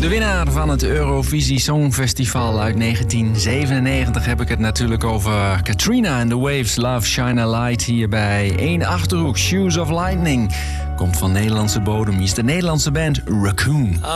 De winnaar van het Eurovisie Songfestival uit 1997 heb ik het natuurlijk over Katrina and the Waves, Love Shine a Light, hier bij 1 Achterhoek, Shoes of Lightning. Komt van Nederlandse bodem, hier is de Nederlandse band Raccoon.